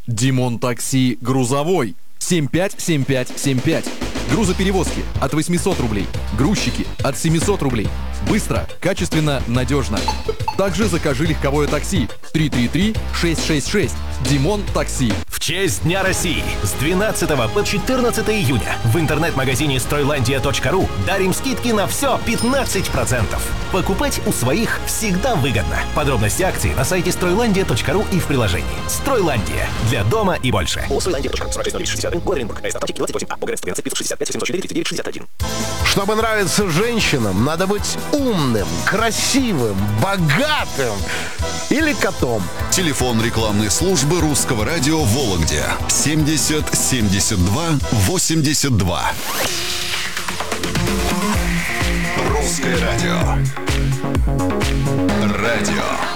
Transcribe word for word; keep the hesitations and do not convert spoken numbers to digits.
Димон Такси грузовой. семь пять семь пять семь пять. Грузоперевозки от восемьсот рублей. Грузчики от семьсот рублей. Быстро, качественно, надежно. Также закажи легковое такси. три три три шесть шесть шесть. Димон Такси. В честь Дня России с двенадцатого по четырнадцатое июня в интернет-магазине стройландия точка ру дарим скидки на все пятнадцать процентов. Покупать у своих всегда выгодно. Подробности акции на сайте стройландия точка ру и в приложении. Стройландия. Для дома и больше. Чтобы нравиться женщинам, надо быть умным, красивым, богатым или котом. Телефон рекламной службы Русского радио в Вологде семьдесят семьдесят два восемьдесят два. Русское радио. Радио